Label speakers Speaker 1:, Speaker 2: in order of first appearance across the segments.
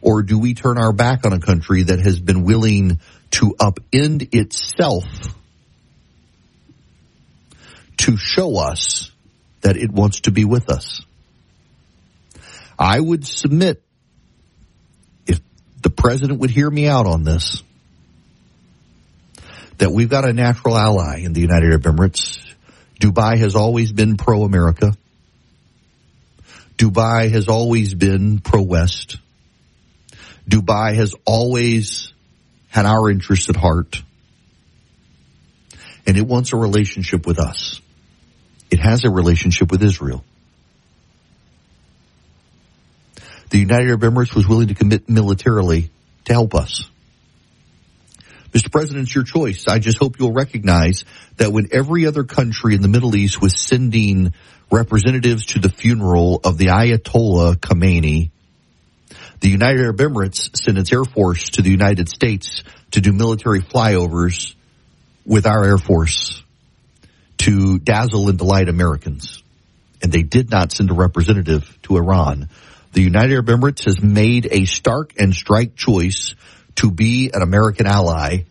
Speaker 1: Or do we turn our back on a country that has been willing to upend itself to show us that it wants to be with us? I would submit, if the president would hear me out on this, that we've got a natural ally in the United Arab Emirates. Dubai has always been pro-America. Dubai has always been pro-West. Dubai has always had our interests at heart. And it wants a relationship with us. It has a relationship with Israel. The United Arab Emirates was willing to commit militarily to help us. Mr. President, it's your choice. I just hope you'll recognize that when every other country in the Middle East was sending representatives to the funeral of the Ayatollah Khamenei, the United Arab Emirates sent its Air Force to the United States to do military flyovers with our Air Force to dazzle and delight Americans. And they did not send a representative to Iran. The United Arab Emirates has made a stark and strike choice to be an American ally.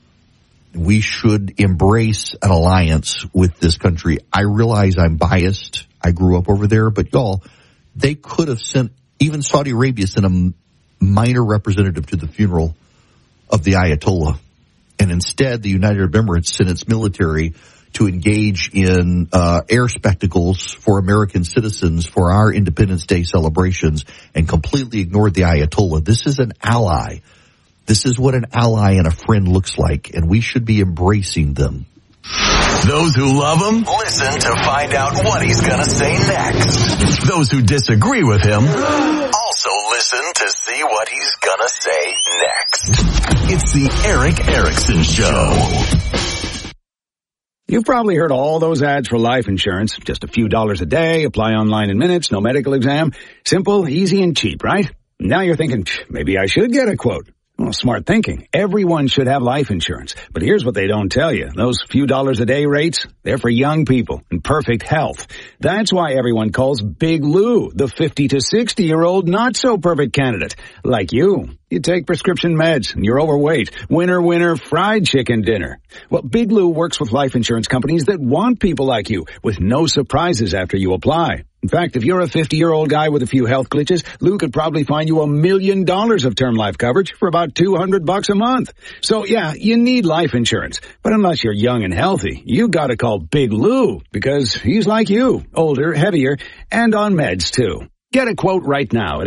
Speaker 1: We should embrace an alliance with this country. I realize I'm biased. I grew up over there, but y'all, they could have sent, even Saudi Arabia sent a minor representative to the funeral of the Ayatollah. And instead, the United Arab Emirates sent its military to engage in air spectacles for American citizens for our Independence Day celebrations and completely ignored the Ayatollah. This is an ally. This is what an ally and a friend looks like, and we should be embracing them.
Speaker 2: Those who love him, listen to find out what he's going to say next. Those who disagree with him, also listen to see what he's going to say next. It's the Eric Erickson Show.
Speaker 3: You've probably heard all those ads for life insurance. Just a few dollars a day, apply online in minutes, no medical exam. Simple, easy, and cheap, right? Now you're thinking, maybe I should get a quote. Well, smart thinking. Everyone should have life insurance. But here's what they don't tell you. Those few dollars a day rates, they're for young people in perfect health. That's why everyone calls Big Lou the 50 to 60-year-old not-so-perfect candidate. Like you. You take prescription meds and you're overweight. Winner, winner, fried chicken dinner. Well, Big Lou works with life insurance companies that want people like you with no surprises after you apply. In fact, if you're a 50-year-old guy with a few health glitches, Lou could probably find you $1 million of term life coverage for about $200 a month. So yeah, you need life insurance. But unless you're young and healthy, you gotta call Big Lou because he's like you, older, heavier, and on meds too. Get a quote right now at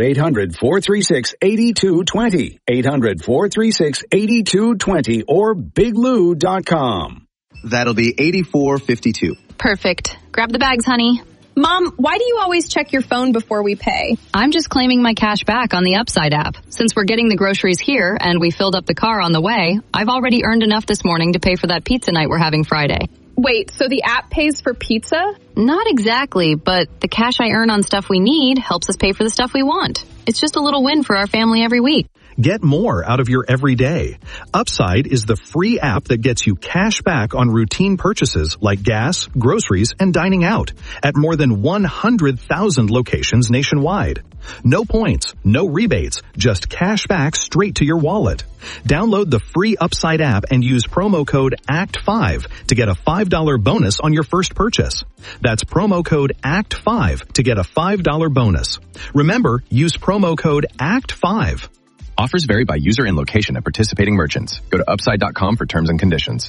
Speaker 3: 800-436-8220. 800-436-8220 or biglou.com.
Speaker 4: That'll be 8452.
Speaker 5: Perfect. Grab the bags, honey.
Speaker 6: Mom, why do you always check your phone before we pay?
Speaker 5: I'm just claiming my cash back on the Upside app. Since we're getting the groceries here and we filled up the car on the way, I've already earned enough this morning to pay for that pizza night we're having Friday.
Speaker 6: Wait, so the app pays for pizza?
Speaker 5: Not exactly, but the cash I earn on stuff we need helps us pay for the stuff we want. It's just a little win for our family every week.
Speaker 7: Get more out of your everyday. Upside is the free app that gets you cash back on routine purchases like gas, groceries, and dining out at more than 100,000 locations nationwide. No points, no rebates, just cash back straight to your wallet. Download the free Upside app and use promo code ACT5 to get a $5 bonus on your first purchase. That's promo code ACT5 to get a $5 bonus. Remember, use promo code ACT5.
Speaker 8: Offers vary by user and location at participating merchants. Go to upside.com for terms and conditions.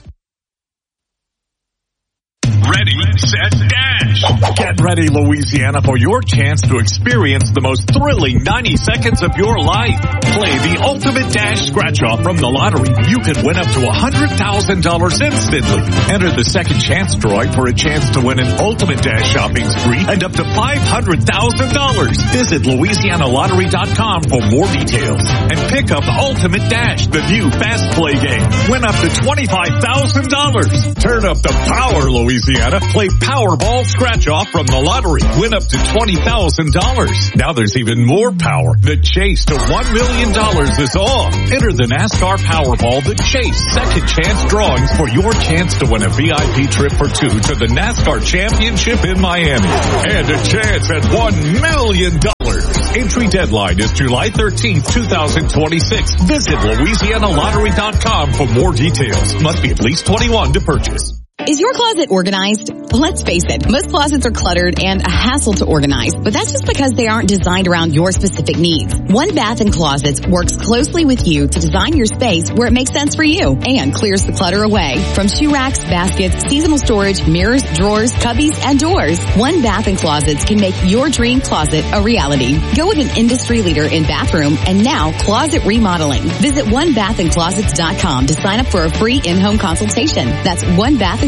Speaker 9: Ready, set, dash. Get ready, Louisiana, for your chance to experience the most thrilling 90 seconds of your life. Play the Ultimate Dash Scratch-Off from the lottery. You could win up to $100,000 instantly. Enter the second chance drawing for a chance to win an Ultimate Dash shopping spree and up to $500,000. Visit LouisianaLottery.com for more details. And pick up Ultimate Dash, the new fast play game. Win up to $25,000. Turn up the power, Louisiana. Play Powerball Scratch-Off from the lottery. Win up to $20,000. Now there's even more power. The chase to $1 million is on. Enter the NASCAR Powerball The Chase second chance drawings for your chance to win a VIP trip for two to the NASCAR Championship in Miami. And a chance at $1 million. Entry deadline is July 13th, 2026. Visit LouisianaLottery.com for more details. Must be at least 21 to purchase.
Speaker 10: Is your closet organized? Let's face it, most closets are cluttered and a hassle to organize, but that's just because they aren't designed around your specific needs. One Bath & Closets works closely with you to design your space where it makes sense for you and clears the clutter away. From shoe racks, baskets, seasonal storage, mirrors, drawers, cubbies, and doors, One Bath & Closets can make your dream closet a reality. Go with an industry leader in bathroom and now closet remodeling. Visit OneBathAndClosets.com to sign up for a free in-home consultation. That's OneBathAndClosets.com.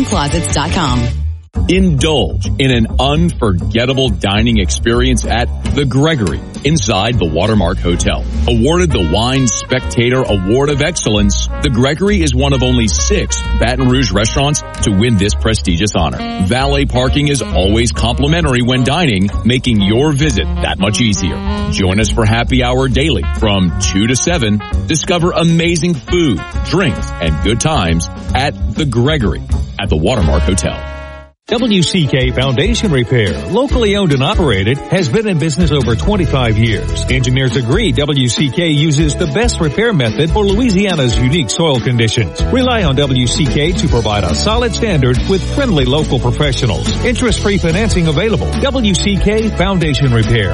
Speaker 11: Indulge in an unforgettable dining experience at The Gregory inside the Watermark Hotel. Awarded the Wine Spectator Award of Excellence, The Gregory is one of only 6 Baton Rouge restaurants to win this prestigious honor. Valet parking is always complimentary when dining, making your visit that much easier. Join us for happy hour daily from 2 to 7. Discover amazing food, drinks, and good times at The Gregory at the Watermark Hotel.
Speaker 12: WCK Foundation Repair, locally owned and operated, has been in business over 25 years. Engineers agree WCK uses the best repair method for Louisiana's unique soil conditions. Rely on WCK to provide a solid standard with friendly local professionals. Interest-free financing available. WCK Foundation Repair.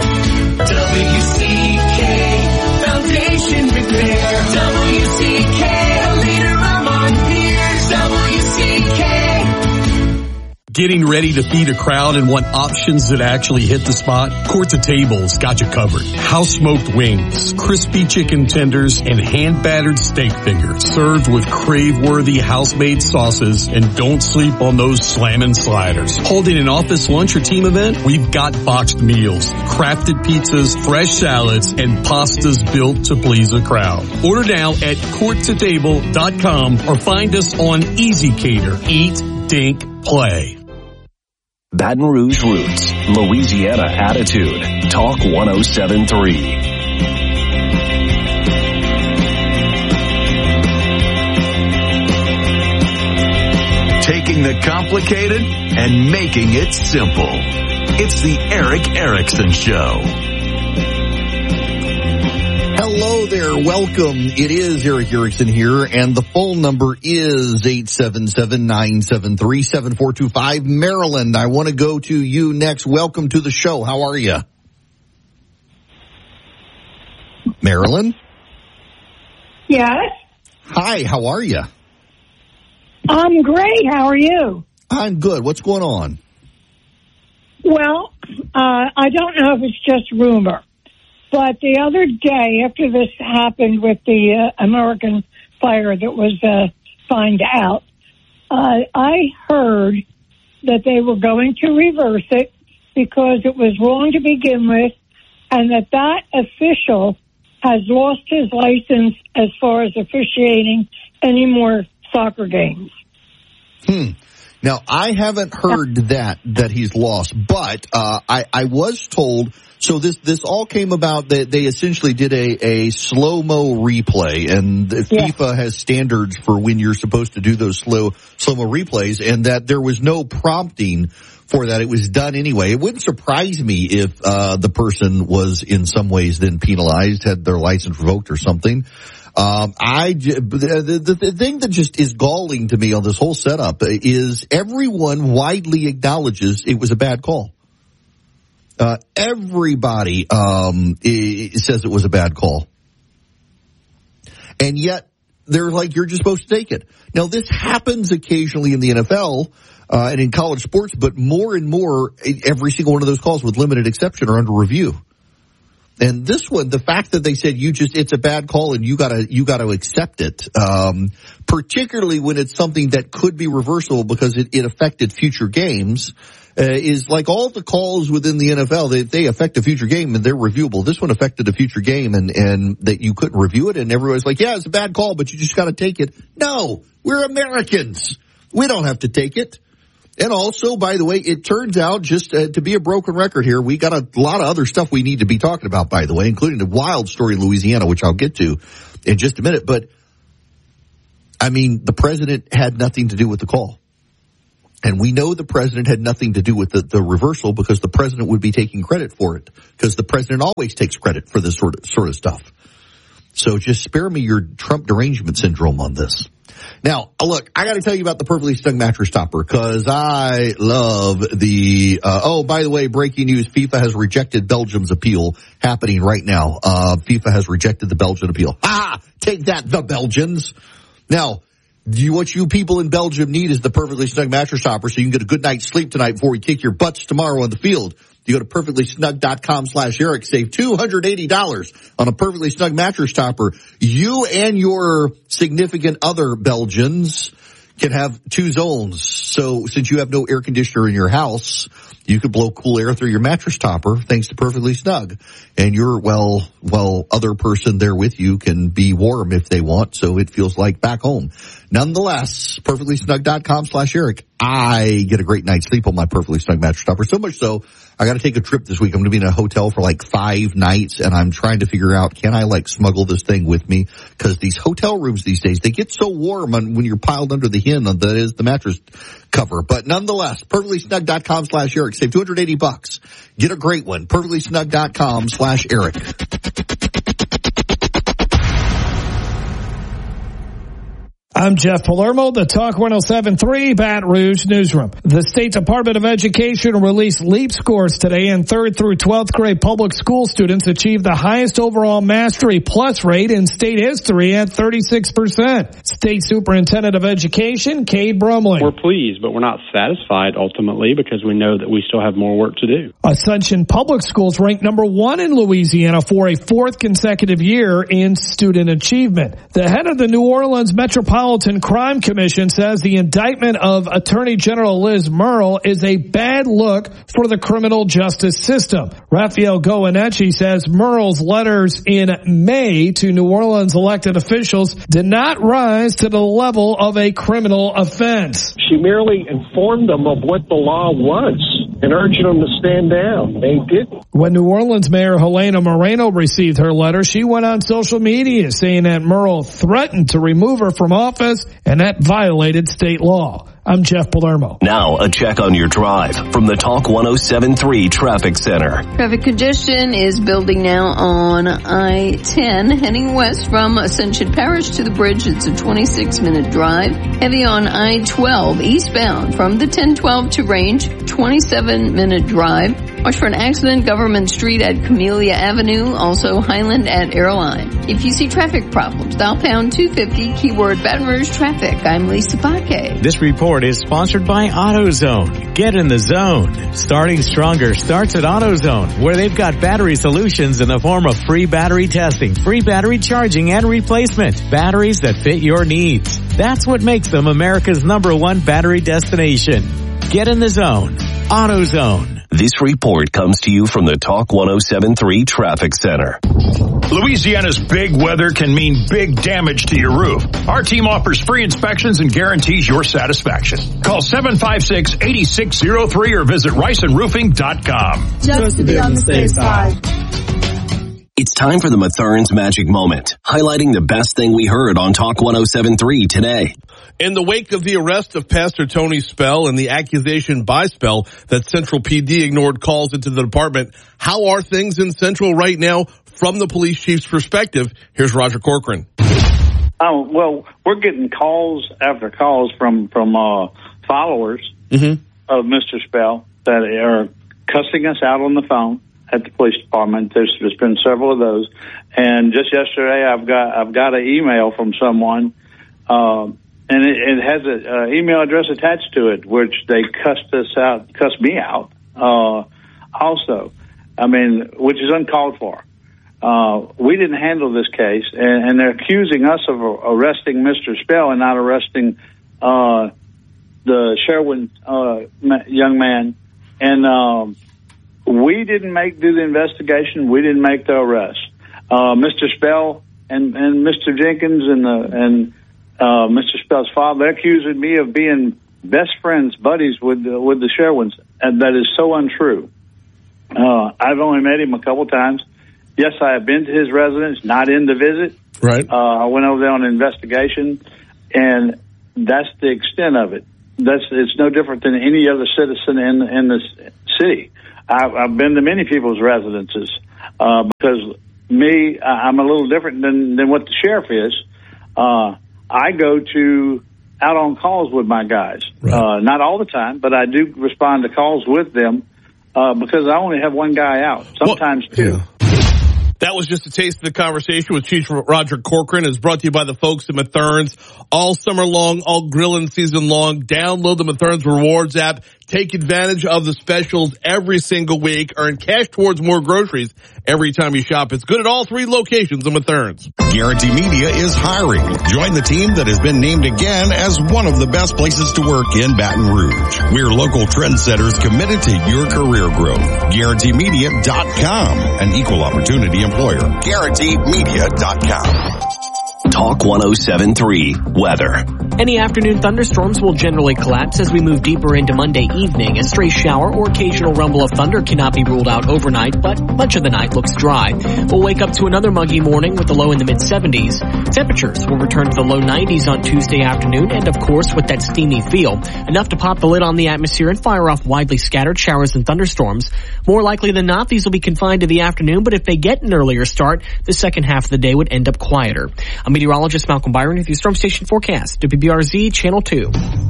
Speaker 13: WCK Foundation Repair. WCK, a leader among peers. WCK.
Speaker 14: Getting ready to feed a crowd and want options that actually hit the spot? Court to Table's got you covered. House smoked wings, crispy chicken tenders, and hand battered steak fingers served with crave-worthy house-made sauces, and don't sleep on those slammin' sliders. Holding an office lunch or team event? We've got boxed meals, crafted pizzas, fresh salads, and pastas built to please a crowd. Order now at courttotable.com or find us on Easy Cater. Eat, dink, play.
Speaker 2: Baton Rouge Roots, Louisiana Attitude, Talk 107.3. Taking the complicated and making it simple. It's the Eric Erickson Show.
Speaker 1: Hello there. Welcome. It is Eric Erickson here, and the phone number is 877-973-7425. Maryland, I want to go to you next. Welcome to the show. How are you? Maryland?
Speaker 15: Yes.
Speaker 1: Hi, how are you?
Speaker 15: I'm great. How are you?
Speaker 1: I'm good. What's going on?
Speaker 15: Well, I don't know if it's just rumor, but the other day after this happened with the American fire that was found out, I heard that they were going to reverse it because it was wrong to begin with, and that official has lost his license as far as officiating any more soccer games.
Speaker 1: Now, I haven't heard that he's lost, but I was told, so this all came about, they essentially did a slow-mo replay, and FIFA has standards for when you're supposed to do those slow-mo replays, and that there was no prompting for that. It was done anyway. It wouldn't surprise me if the person was in some ways then penalized, had their license revoked or something. The thing that just is galling to me on this whole setup is everyone widely acknowledges it was a bad call. Everybody says it was a bad call. And yet they're like, you're just supposed to take it. Now, this happens occasionally in the NFL and in college sports, but more and more, every single one of those calls with limited exception are under review. And this one, the fact that they said it's a bad call and you gotta accept it, particularly when it's something that could be reversible because it affected future games, is like all the calls within the NFL, they affect a future game and they're reviewable. This one affected a future game and that you couldn't review it, and everybody's like, yeah, it's a bad call, but you just gotta take it. No, we're Americans. We don't have to take it. And also, by the way, it turns out, just to be a broken record here, we got a lot of other stuff we need to be talking about, by the way, including the wild story in Louisiana, which I'll get to in just a minute. But, I mean, the president had nothing to do with the call. And we know the president had nothing to do with the reversal because the president would be taking credit for it, because the president always takes credit for this sort of stuff. So just spare me your Trump derangement syndrome on this. Now, look, I got to tell you about the Perfectly Snug mattress topper because I love the, by the way, breaking news, FIFA has rejected Belgium's appeal happening right now. FIFA has rejected the Belgian appeal. Take that, the Belgians. Now, what you people in Belgium need is the Perfectly Snug mattress topper so you can get a good night's sleep tonight before we kick your butts tomorrow on the field. You go to perfectlysnug.com/Eric, save $280 on a Perfectly Snug mattress topper. You and your significant other Belgians can have 2 zones. So since you have no air conditioner in your house, you could blow cool air through your mattress topper thanks to Perfectly Snug. And your, other person there with you can be warm if they want, so it feels like back home. Nonetheless, perfectlysnug.com/Eric. I get a great night's sleep on my Perfectly Snug mattress topper. So much so, I got to take a trip this week. I'm going to be in a hotel for like 5 nights, and I'm trying to figure out, can I smuggle this thing with me? Because these hotel rooms these days, they get so warm when you're piled under the hin that is the mattress cover. But nonetheless, perfectlysnug.com/Eric. Save $280. Get a great one. perfectlysnug.com/Eric.
Speaker 16: I'm Jeff Palermo, the Talk 107.3 Baton Rouge Newsroom. The State Department of Education released LEAP scores today, and 3rd through 12th grade public school students achieved the highest overall Mastery Plus rate in state history at 36%. State Superintendent of Education, Cade Brumley.
Speaker 17: We're pleased, but we're not satisfied ultimately because we know that we still have more work to do.
Speaker 16: Ascension Public Schools ranked number 1 in Louisiana for a 4th consecutive year in student achievement. The head of the New Orleans Metropolitan Crime Commission says the indictment of Attorney General Liz Murrill is a bad look for the criminal justice system. Raphael Goeneche says Murrill's letters in May to New Orleans elected officials did not rise to the level of a criminal offense.
Speaker 18: She merely informed them of what the law was and urged them to stand down. They didn't.
Speaker 16: When New Orleans Mayor Helena Moreno received her letter, she went on social media saying that Murrill threatened to remove her from office and that violated state law. I'm Jeff Palermo.
Speaker 2: Now, a check on your drive from the Talk 107.3 Traffic Center.
Speaker 19: Traffic congestion is building now on I-10, heading west from Ascension Parish to the bridge. It's a 26-minute drive. Heavy on I-12, eastbound from the 1012 to Range, 27-minute drive. Watch for an accident, Government Street at Camellia Avenue, also Highland at Airline. If you see traffic problems, dial pound 250, keyword Baton Rouge Traffic. I'm Lisa Paquet.
Speaker 20: This report is sponsored by AutoZone. Get in the zone. Starting stronger starts at AutoZone, where they've got battery solutions in the form of free battery testing, free battery charging and replacement, batteries that fit your needs. That's what makes them America's #1 battery destination. Get in the zone. AutoZone.
Speaker 2: This report comes to you from the Talk 107.3 Traffic Center.
Speaker 21: Louisiana's big weather can mean big damage to your roof. Our team offers free inspections and guarantees your satisfaction. Call 756-8603 or visit RiceandRoofing.com.
Speaker 13: Just to be on the safe side.
Speaker 2: It's time for the Mathern's Magic Moment, highlighting the best thing we heard on Talk 107.3 today.
Speaker 22: In the wake of the arrest of Pastor Tony Spell and the accusation by Spell that Central PD ignored calls into the department, how are things in Central right now from the police chief's perspective? Here's Roger Corcoran.
Speaker 23: Oh, well, we're getting calls after calls from followers of Mr. Spell that are cussing us out on the phone at the police department. There's been several of those, and just yesterday I've got an email from someone, and it has an email address attached to it, which they cussed me out, also. I mean, which is uncalled for. We didn't handle this case, and they're accusing us of arresting Mr. Spell and not arresting the Sherwin young man. And we didn't do the investigation. We didn't make the arrest. Mr. Spell and Mr. Jenkins and Mr. Spell's father, they're accusing me of being best friends, buddies with the Sherwins, and that is so untrue. I've only met him a couple times. Yes, I have been to his residence, not in the visit.
Speaker 22: Right.
Speaker 23: I went over there on an investigation, and that's the extent of it. it's no different than any other citizen in the city. I've been to many people's residences because I'm a little different than what the sheriff is. I go out on calls with my guys, not all the time, but I do respond to calls with them because I only have one guy out, sometimes two.
Speaker 22: Yeah. That was just a taste of the conversation with Chief Roger Corcoran. It's brought to you by the folks at Mathern's. All summer long, all grilling season long. Download the Mathern's Rewards app. Take advantage of the specials every single week. Earn cash towards more groceries every time you shop. It's good at all 3 locations of Mathern's.
Speaker 3: Guarantee Media is hiring. Join the team that has been named again as one of the best places to work in Baton Rouge. We're local trendsetters committed to your career growth. GuaranteeMedia.com, an equal opportunity employer. GuaranteeMedia.com.
Speaker 2: Talk 107.3 Weather.
Speaker 4: Any afternoon thunderstorms will generally collapse as we move deeper into Monday evening. A stray shower or occasional rumble of thunder cannot be ruled out overnight, but much of the night looks dry. We'll wake up to another muggy morning with a low in the mid-70s. Temperatures will return to the low 90s on Tuesday afternoon, and of course with that steamy feel, enough to pop the lid on the atmosphere and fire off widely scattered showers and thunderstorms. More likely than not, these will be confined to the afternoon, but if they get an earlier start, the second half of the day would end up quieter. I'm meteorologist Malcolm Byron with your Storm Station forecast. WBRZ Channel 2.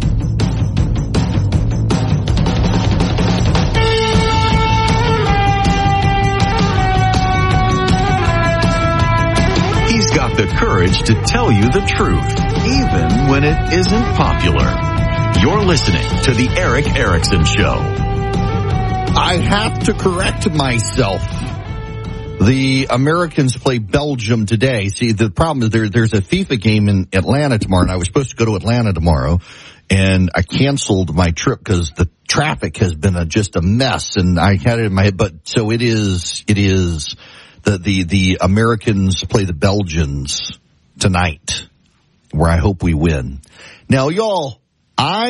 Speaker 2: He's got the courage to tell you the truth, even when it isn't popular. You're listening to The Eric Erickson Show.
Speaker 1: I have to correct myself. The Americans play Belgium today. See, the problem is there's a FIFA game in Atlanta tomorrow, and I was supposed to go to Atlanta tomorrow, and I canceled my trip because the traffic has been just a mess, and I had it in my head. But so it is the Americans play the Belgians tonight, where I hope we win. Now, y'all, I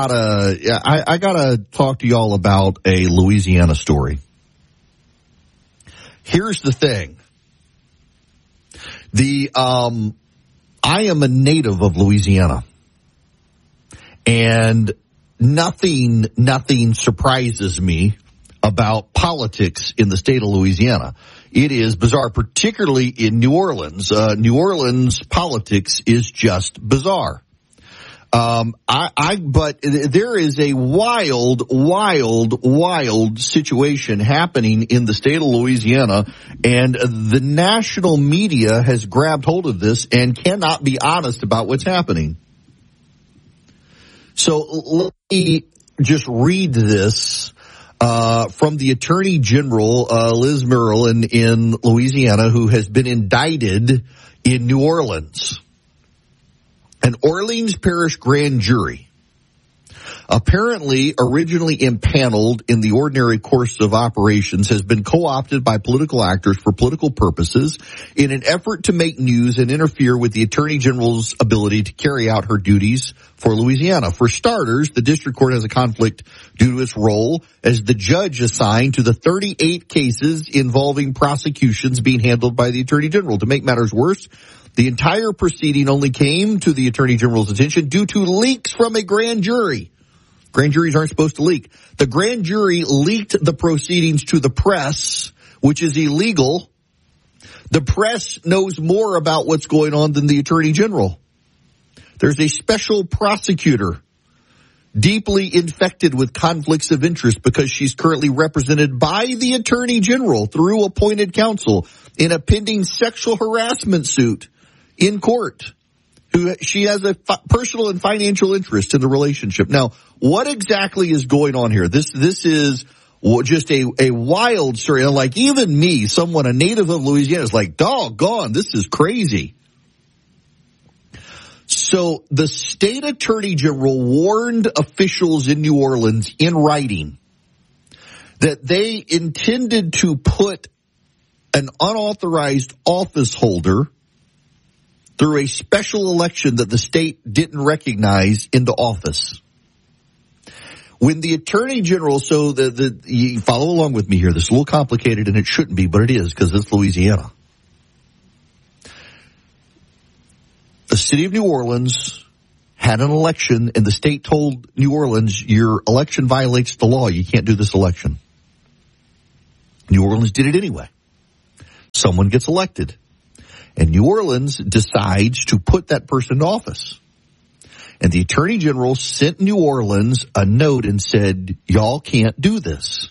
Speaker 1: gotta talk to y'all about a Louisiana story. Here's the thing. I am a native of Louisiana, and nothing surprises me about politics in the state of Louisiana. It is bizarre, particularly in New Orleans. New Orleans politics is just bizarre. But there is a wild situation happening in the state of Louisiana, and the national media has grabbed hold of this and cannot be honest about what's happening. So let me just read this, from the Attorney General, Liz Murrill in Louisiana, who has been indicted in New Orleans. An Orleans Parish grand jury, apparently originally impaneled in the ordinary course of operations, has been co-opted by political actors for political purposes in an effort to make news and interfere with the Attorney General's ability to carry out her duties for Louisiana. For starters, the district court has a conflict due to its role as the judge assigned to the 38 cases involving prosecutions being handled by the Attorney General. To make matters worse, the entire proceeding only came to the Attorney General's attention due to leaks from a grand jury. Grand juries aren't supposed to leak. The grand jury leaked the proceedings to the press, which is illegal. The press knows more about what's going on than the Attorney General. There's a special prosecutor deeply infected with conflicts of interest because she's currently represented by the Attorney General through appointed counsel in a pending sexual harassment suit in court. She has a personal and financial interest in the relationship. Now, what exactly is going on here? This is just a wild story. Like, even me, someone, a native of Louisiana, is like, doggone, this is crazy. So the state attorney general warned officials in New Orleans in writing that they intended to put an unauthorized office holder through a special election that the state didn't recognize into office. When the attorney general, so you follow along with me here, this is a little complicated and it shouldn't be, but it is because it's Louisiana. The city of New Orleans had an election and the state told New Orleans, your election violates the law. You can't do this election. New Orleans did it anyway. Someone gets elected. And New Orleans decides to put that person in office. And the Attorney General sent New Orleans a note and said, y'all can't do this.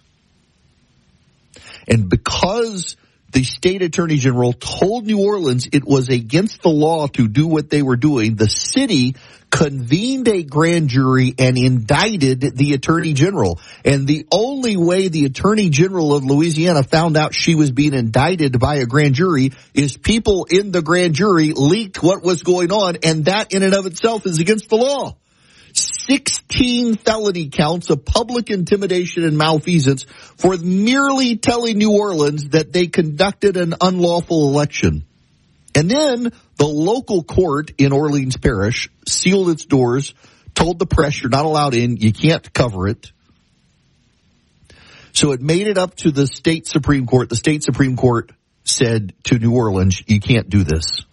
Speaker 1: And because the state Attorney General told New Orleans it was against the law to do what they were doing, the city convened a grand jury and indicted the Attorney General. And the only way the Attorney General of Louisiana found out she was being indicted by a grand jury is people in the grand jury leaked what was going on, and that in and of itself is against the law. 16 felony counts of public intimidation and malfeasance for merely telling New Orleans that they conducted an unlawful election. And then the local court in Orleans Parish sealed its doors, told the press, you're not allowed in, you can't cover it. So it made it up to the state Supreme Court. The state Supreme Court said to New Orleans, you can't do this.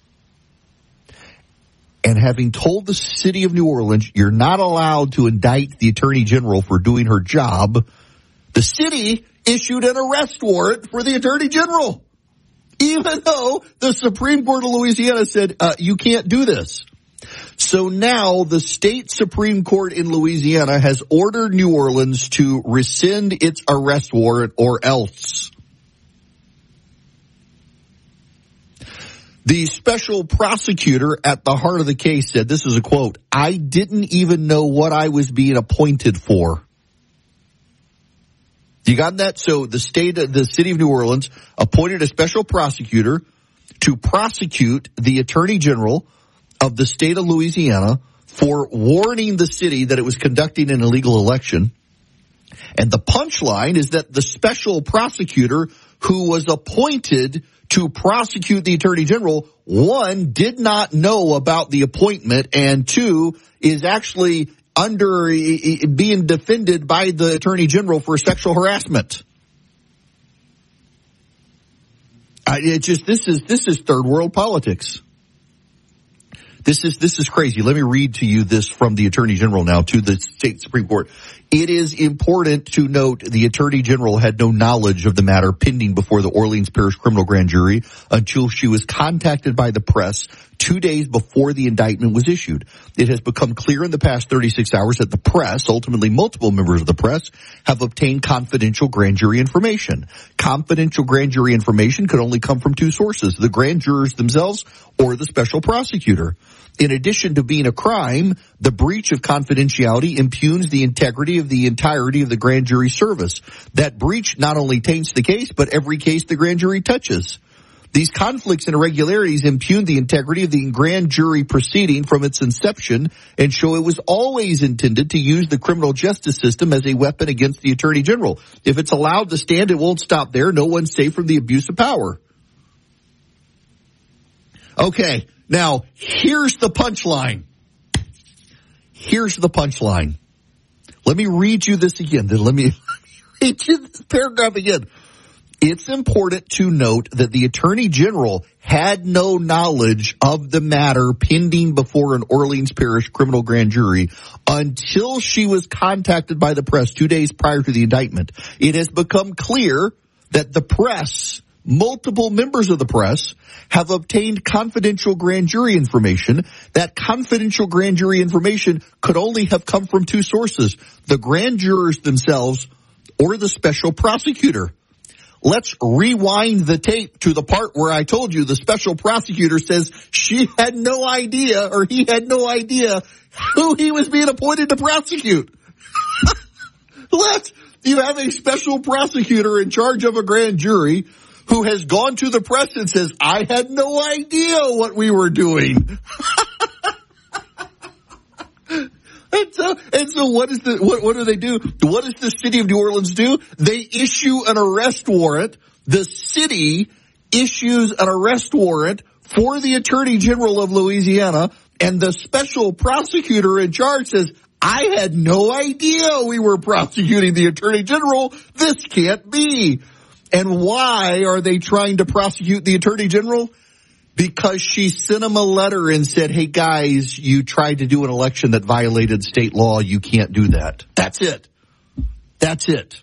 Speaker 1: And having told the city of New Orleans, you're not allowed to indict the Attorney General for doing her job, the city issued an arrest warrant for the Attorney General, even though the Supreme Court of Louisiana said, you can't do this. So now the state Supreme Court in Louisiana has ordered New Orleans to rescind its arrest warrant or else. The special prosecutor at the heart of the case said, this is a quote, I didn't even know what I was being appointed for. You got that? So the city of New Orleans appointed a special prosecutor to prosecute the Attorney General of the state of Louisiana for warning the city that it was conducting an illegal election. And the punchline is that the special prosecutor who was appointed to prosecute the Attorney General, one, did not know about the appointment, and two, is actually being defended by the Attorney General for sexual harassment. This is third world politics. This is crazy. Let me read to you this from the Attorney General now to the state Supreme Court. It is important to note the Attorney General had no knowledge of the matter pending before the Orleans Parish Criminal Grand Jury until she was contacted by the press 2 days before the indictment was issued. It has become clear in the past 36 hours that the press, ultimately multiple members of the press, have obtained confidential grand jury information. Confidential grand jury information could only come from two sources, the grand jurors themselves or the special prosecutor. In addition to being a crime, the breach of confidentiality impugns the integrity of the entirety of the grand jury service. That breach not only taints the case, but every case the grand jury touches. These conflicts and irregularities impugn the integrity of the grand jury proceeding from its inception and show it was always intended to use the criminal justice system as a weapon against the Attorney General. If it's allowed to stand, it won't stop there. No one's safe from the abuse of power. Okay, now here's the punchline. Here's the punchline. Let me read you this again. Then let me read you this paragraph again. It's important to note that the Attorney General had no knowledge of the matter pending before an Orleans Parish criminal grand jury until she was contacted by the press 2 days prior to the indictment. It has become clear that the press, multiple members of the press, have obtained confidential grand jury information. That confidential grand jury information could only have come from two sources, the grand jurors themselves or the special prosecutor. Let's rewind the tape to the part where I told you the special prosecutor says she had no idea, or he had no idea, who he was being appointed to prosecute. You have a special prosecutor in charge of a grand jury who has gone to the press and says, I had no idea what we were doing. And so what do they do? What does the city of New Orleans do? They issue an arrest warrant. The city issues an arrest warrant for the Attorney General of Louisiana, and the special prosecutor in charge says, I had no idea we were prosecuting the Attorney General. This can't be. And why are they trying to prosecute the Attorney General? Because she sent him a letter and said, hey, guys, you tried to do an election that violated state law. You can't do that. That's it. That's it.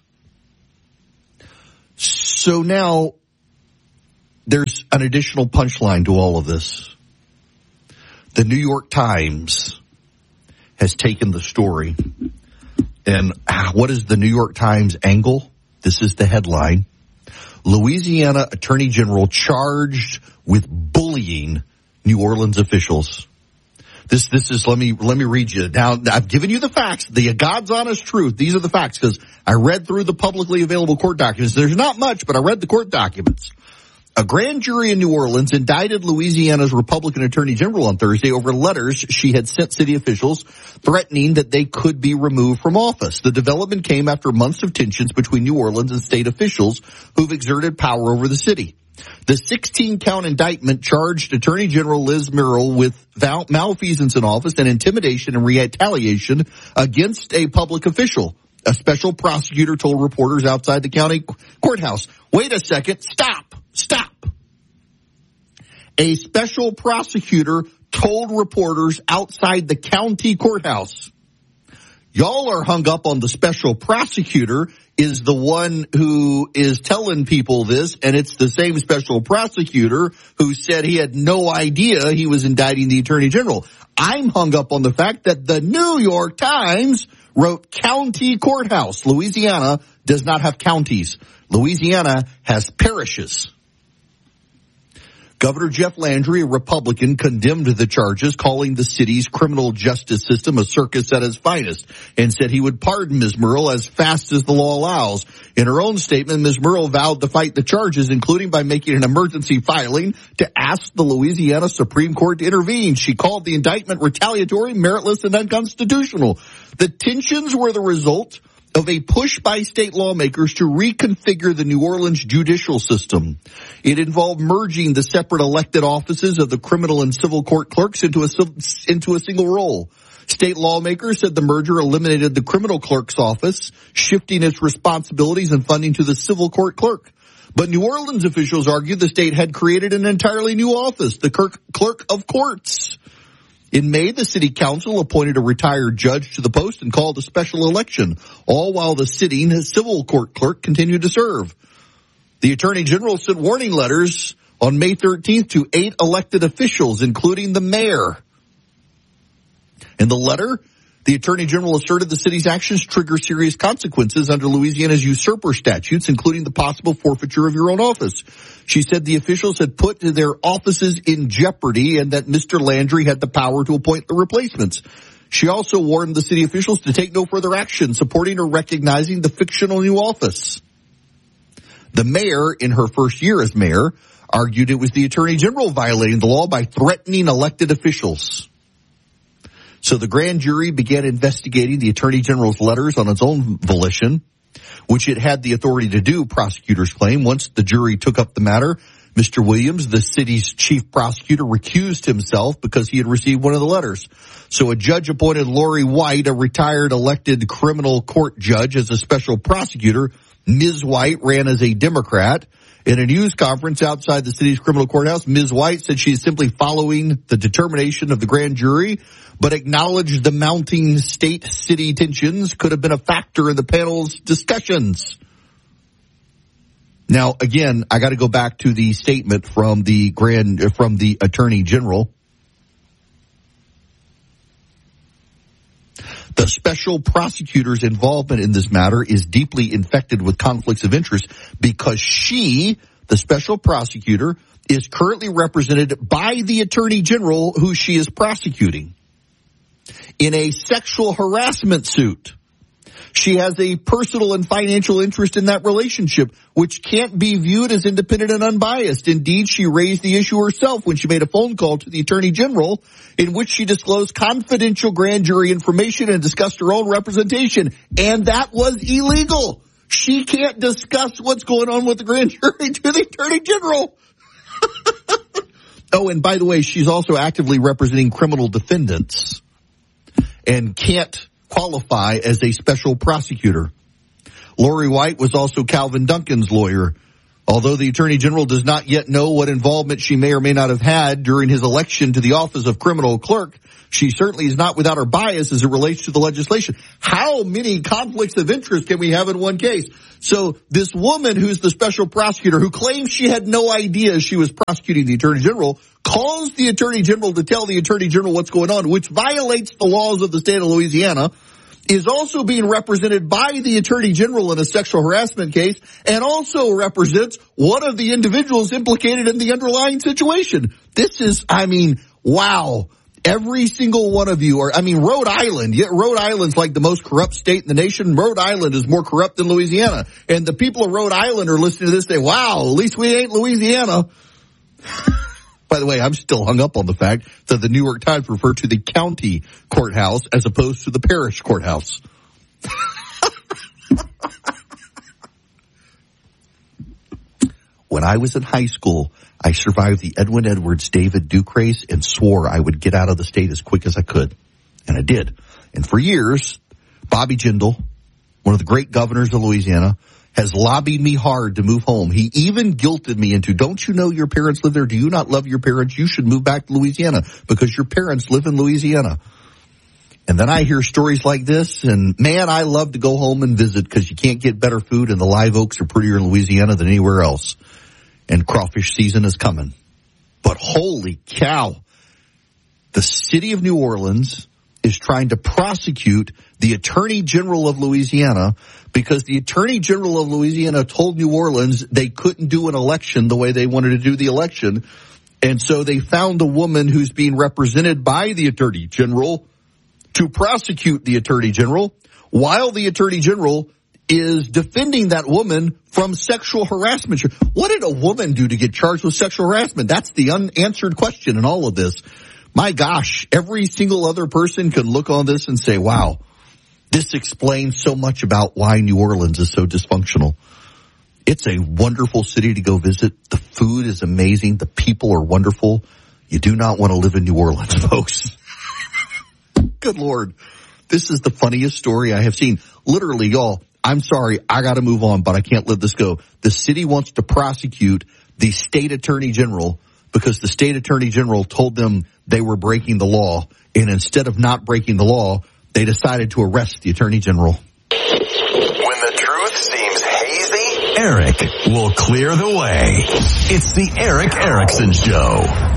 Speaker 1: So now there's an additional punchline to all of this. The New York Times has taken the story. And what is the New York Times angle? This is the headline. Louisiana Attorney General charged with bullying New Orleans officials. This is, let me read you. Now, I've given you the facts, the God's honest truth. These are the facts because I read through the publicly available court documents. There's not much, but I read the court documents. A grand jury in New Orleans indicted Louisiana's Republican Attorney General on Thursday over letters she had sent city officials threatening that they could be removed from office. The development came after months of tensions between New Orleans and state officials who've exerted power over the city. The 16-count indictment charged Attorney General Liz Murrill with malfeasance in office and intimidation and retaliation against a public official. A special prosecutor told reporters outside the county courthouse, wait a second, stop. A special prosecutor told reporters outside the county courthouse. Y'all are hung up on the special prosecutor is the one who is telling people this, and it's the same special prosecutor who said he had no idea he was indicting the Attorney General. I'm hung up on the fact that the New York Times wrote county courthouse. Louisiana does not have counties. Louisiana has parishes. Governor Jeff Landry, a Republican, condemned the charges, calling the city's criminal justice system a circus at its finest, and said he would pardon Ms. Murrill as fast as the law allows. In her own statement, Ms. Murrill vowed to fight the charges, including by making an emergency filing to ask the Louisiana Supreme Court to intervene. She called the indictment retaliatory, meritless, and unconstitutional. The tensions were the result of a push by state lawmakers to reconfigure the New Orleans judicial system. It involved merging the separate elected offices of the criminal and civil court clerks into a single role. State lawmakers said the merger eliminated the criminal clerk's office, shifting its responsibilities and funding to the civil court clerk. But New Orleans officials argued the state had created an entirely new office, the clerk of courts. In May, the city council appointed a retired judge to the post and called a special election, all while the sitting civil court clerk continued to serve. The Attorney General sent warning letters on May 13th to 8 elected officials, including the mayor. In the letter, the Attorney General asserted the city's actions trigger serious consequences under Louisiana's usurper statutes, including the possible forfeiture of your own office. She said the officials had put their offices in jeopardy and that Mr. Landry had the power to appoint the replacements. She also warned the city officials to take no further action, supporting or recognizing the fictional new office. The mayor, in her first year as mayor, argued it was the Attorney General violating the law by threatening elected officials. So the grand jury began investigating the Attorney General's letters on its own volition, which it had the authority to do, prosecutors claim. Once the jury took up the matter, Mr. Williams, the city's chief prosecutor, recused himself because he had received one of the letters. So a judge appointed Lori White, a retired elected criminal court judge, as a special prosecutor. Ms. White ran as a Democrat. In a news conference outside the city's criminal courthouse, Ms. White said she is simply following the determination of the grand jury, but acknowledged the mounting state-city tensions could have been a factor in the panel's discussions. Now, again, I got to go back to the statement from the Attorney General. The special prosecutor's involvement in this matter is deeply infected with conflicts of interest because she, the special prosecutor, is currently represented by the Attorney General who she is prosecuting in a sexual harassment suit. She has a personal and financial interest in that relationship, which can't be viewed as independent and unbiased. Indeed, she raised the issue herself when she made a phone call to the Attorney General in which she disclosed confidential grand jury information and discussed her own representation. And that was illegal. She can't discuss what's going on with the grand jury to the Attorney General. Oh, and by the way, she's also actively representing criminal defendants and can't qualify as a special prosecutor. Lori White was also Calvin Duncan's lawyer Although the Attorney General does not yet know what involvement she may or may not have had during his election to the office of criminal clerk, she certainly is not without her bias as it relates to the legislation. How many conflicts of interest can we have in one case? So this woman who's the special prosecutor who claims she had no idea she was prosecuting the Attorney General calls the Attorney General to tell the Attorney General what's going on, which violates the laws of the state of Louisiana, is also being represented by the Attorney General in a sexual harassment case, and also represents one of the individuals implicated in the underlying situation. This is, wow. Every single one of you Rhode Island, Rhode Island's like the most corrupt state in the nation. Rhode Island is more corrupt than Louisiana. And the people of Rhode Island are listening to this and say, wow, at least we ain't Louisiana. By the way, I'm still hung up on the fact that the New York Times referred to the county courthouse as opposed to the parish courthouse. When I was in high school, I survived the Edwin Edwards David Duke race and swore I would get out of the state as quick as I could. And I did. And for years, Bobby Jindal, one of the great governors of Louisiana, has lobbied me hard to move home. He even guilted me into, don't you know your parents live there? Do you not love your parents? You should move back to Louisiana because your parents live in Louisiana. And then I hear stories like this, and man, I love to go home and visit because you can't get better food, and the live oaks are prettier in Louisiana than anywhere else. And crawfish season is coming. But holy cow, the city of New Orleans is trying to prosecute the Attorney General of Louisiana because the Attorney General of Louisiana told New Orleans they couldn't do an election the way they wanted to do the election. And so they found a woman who's being represented by the Attorney General to prosecute the Attorney General while the Attorney General is defending that woman from sexual harassment. What did a woman do to get charged with sexual harassment? That's the unanswered question in all of this. My gosh, every single other person could look on this and say, wow, this explains so much about why New Orleans is so dysfunctional. It's a wonderful city to go visit. The food is amazing. The people are wonderful. You do not want to live in New Orleans, folks. Good Lord. This is the funniest story I have seen. Literally, y'all, I'm sorry, I got to move on, but I can't let this go. The city wants to prosecute the state attorney general because the state attorney general told them they were breaking the law. And instead of not breaking the law, they decided to arrest the attorney general.
Speaker 2: When the truth seems hazy, Eric will clear the way. It's the Eric Erickson Show.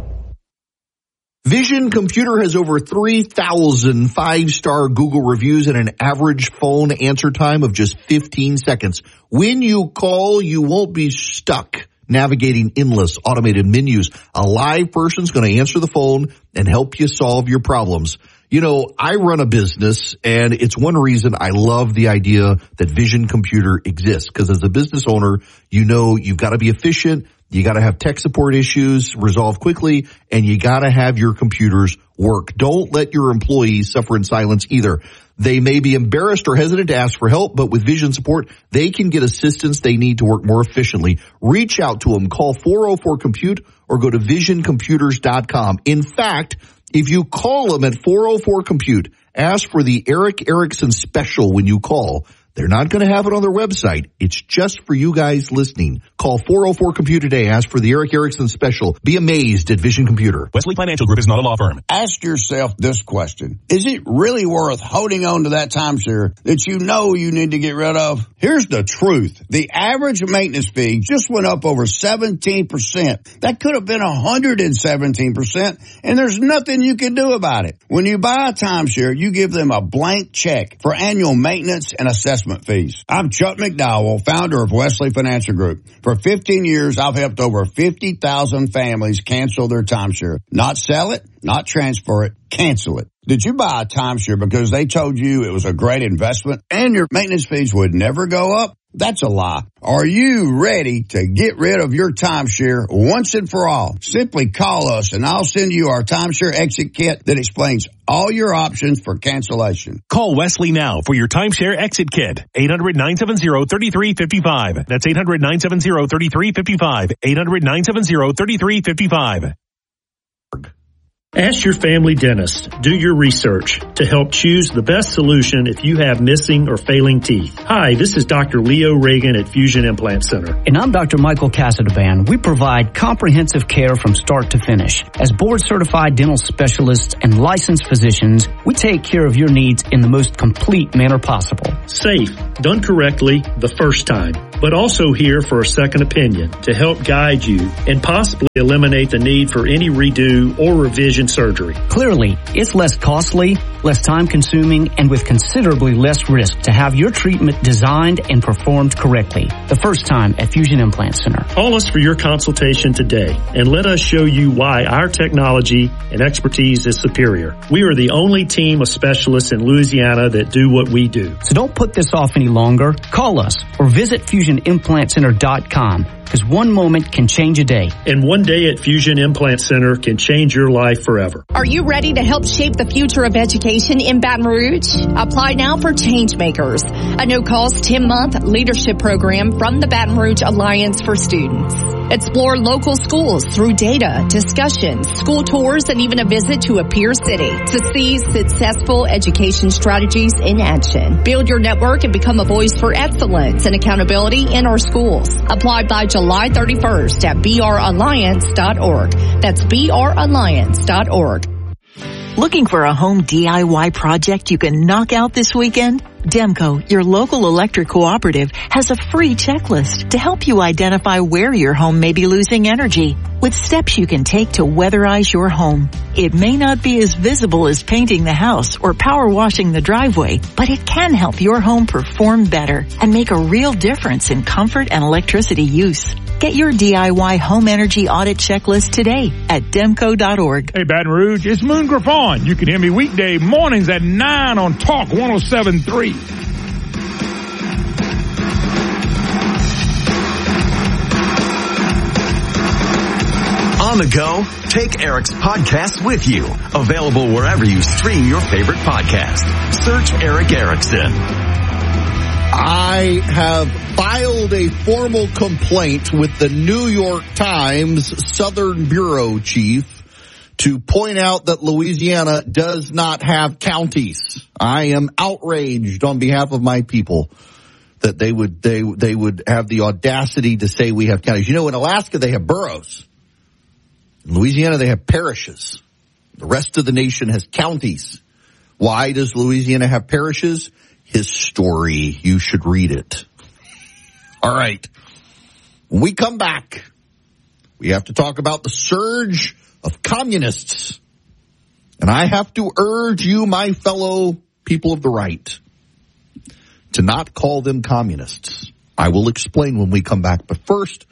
Speaker 1: Vision Computer has over 3,000 five-star Google reviews and an average phone answer time of just 15 seconds. When you call, you won't be stuck navigating endless automated menus. A live person's going to answer the phone and help you solve your problems. You know, I run a business, and it's one reason I love the idea that Vision Computer exists. Because as a business owner, you know you've got to be efficient, you got to have tech support issues resolved quickly, and you got to have your computers work. Don't let your employees suffer in silence either. They may be embarrassed or hesitant to ask for help, but with Vision support, they can get assistance they need to work more efficiently. Reach out to them. Call 404-COMPUTE or go to visioncomputers.com. In fact, if you call them at 404-COMPUTE, ask for the Eric Erickson special when you call. They're not going to have it on their website. It's just for you guys listening. Call 404-COMPUTE today. Ask for the Eric Erickson special. Be amazed at Vision Computer.
Speaker 5: Wesley Financial Group is not a law firm.
Speaker 6: Ask yourself this question. Is it really worth holding on to that timeshare that you know you need to get rid of? Here's the truth. The average maintenance fee just went up over 17%. That could have been 117%, and there's nothing you can do about it. When you buy a timeshare, you give them a blank check for annual maintenance and assessment fees. I'm Chuck McDowell, founder of Wesley Financial Group. For 15 years, I've helped over 50,000 families cancel their timeshare. Not sell it, not transfer it, cancel it. Did you buy a timeshare because they told you it was a great investment and your maintenance fees would never go up? That's a lie. Are you ready to get rid of your timeshare once and for all? Simply call us and I'll send you our timeshare exit kit that explains all your options for cancellation.
Speaker 5: Call Wesley now for your timeshare exit kit. 800-970-3355. That's 800-970-3355. 800-970-3355.
Speaker 7: Ask your family dentist, do your research to help choose the best solution if you have missing or failing teeth. Hi, this is Dr. Leo Reagan at Fusion Implant Center.
Speaker 8: And I'm Dr. Michael Casadban. We provide comprehensive care from start to finish. As board-certified dental specialists and licensed physicians, we take care of your needs in the most complete manner possible.
Speaker 7: Safe, done correctly the first time, but also here for a second opinion to help guide you and possibly eliminate the need for any redo or revision surgery.
Speaker 8: Clearly, it's less costly, less time-consuming, and with considerably less risk to have your treatment designed and performed correctly. The first time at Fusion Implant Center.
Speaker 7: Call us for your consultation today and let us show you why our technology and expertise is superior. We are the only team of specialists in Louisiana that do what we do.
Speaker 8: So don't put this off any longer. Call us or visit FusionImplantCenter.com. Because one moment can change a day.
Speaker 7: And one day at Fusion Implant Center can change your life forever.
Speaker 9: Are you ready to help shape the future of education in Baton Rouge? Apply now for Changemakers, a no-cost 10-month leadership program from the Baton Rouge Alliance for Students. Explore local schools through data, discussions, school tours, and even a visit to a peer city to see successful education strategies in action. Build your network and become a voice for excellence and accountability in our schools. Apply by July 31st at bralliance.org. That's bralliance.org.
Speaker 24: Looking for a home DIY project you can knock out this weekend? Demco, your local electric cooperative, has a free checklist to help you identify where your home may be losing energy, with steps you can take to weatherize your home. It may not be as visible as painting the house or power washing the driveway, but it can help your home perform better and make a real difference in comfort and electricity use. Get your DIY home energy audit checklist today at demco.org.
Speaker 25: Hey, Baton Rouge, it's Moon Griffon. You can hear me weekday mornings at 9 on Talk 107.3.
Speaker 2: On the go, take Eric's podcast with you. Available wherever you stream your favorite podcast. Search Eric Erickson.
Speaker 1: I have filed a formal complaint with the New York Times Southern Bureau Chief to point out that Louisiana does not have counties. I am outraged on behalf of my people that they would have the audacity to say we have counties. You know, in Alaska they have boroughs. In Louisiana they have parishes. The rest of the nation has counties. Why does Louisiana have parishes? His story. You should read it. All right. When we come back, we have to talk about the surge of communists. And I have to urge you, my fellow people of the right, to not call them communists. I will explain when we come back. But first,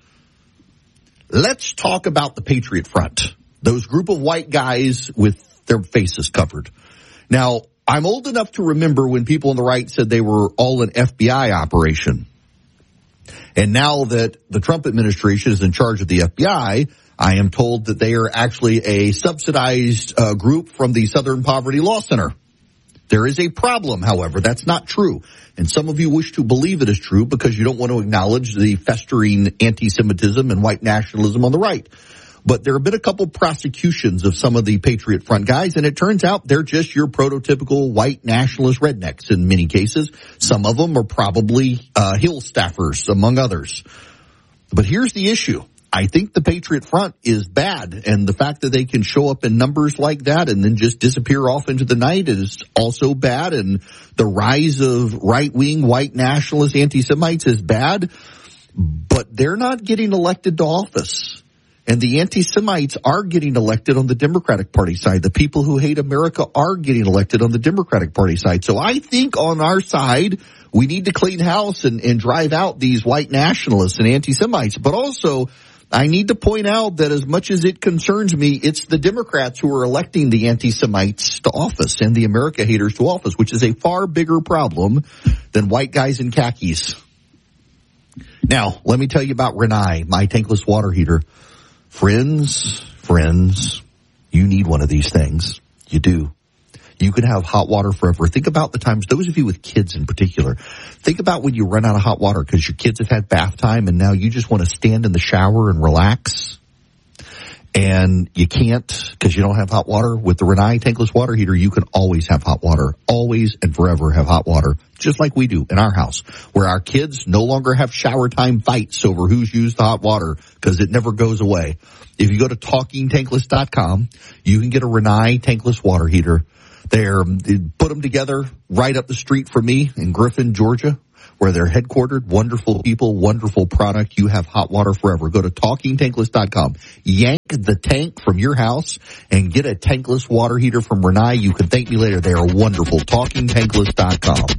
Speaker 1: let's talk about the Patriot Front. Those group of white guys with their faces covered. Now, I'm old enough to remember when people on the right said they were all an FBI operation. And now that the Trump administration is in charge of the FBI, I am told that they are actually a subsidized group from the Southern Poverty Law Center. There is a problem, however. That's not true. And some of you wish to believe it is true because you don't want to acknowledge the festering anti-Semitism and white nationalism on the right. But there have been a couple prosecutions of some of the Patriot Front guys, and it turns out they're just your prototypical white nationalist rednecks in many cases. Some of them are probably Hill staffers, among others. But here's the issue. I think the Patriot Front is bad, and the fact that they can show up in numbers like that and then just disappear off into the night is also bad, and the rise of right-wing white nationalist anti-Semites is bad, but they're not getting elected to office. And the anti-Semites are getting elected on the Democratic Party side. The people who hate America are getting elected on the Democratic Party side. So I think on our side, we need to clean house and drive out these white nationalists and anti-Semites. But also, I need to point out that as much as it concerns me, it's the Democrats who are electing the anti-Semites to office and the America haters to office, which is a far bigger problem than white guys in khakis. Now, let me tell you about Rinnai, my tankless water heater. Friends, you need one of these things. You do. You can have hot water forever. Think about the times, those of you with kids in particular, think about when you run out of hot water because your kids have had bath time and now you just want to stand in the shower and relax. and you can't because you don't have hot water, with the Rinnai tankless water heater, you can always have hot water. Always and forever have hot water, just like we do in our house, where our kids no longer have shower time fights over who's used the hot water because it never goes away. If you go to TalkingTankless.com, you can get a Rinnai tankless water heater. They put them together right up the street from me in Griffin, Georgia, where they're headquartered. Wonderful people, wonderful product. You have hot water forever. Go to TalkingTankless.com. Yank the tank from your house and get a tankless water heater from Rinnai. You can thank me later. They are wonderful. TalkingTankless.com.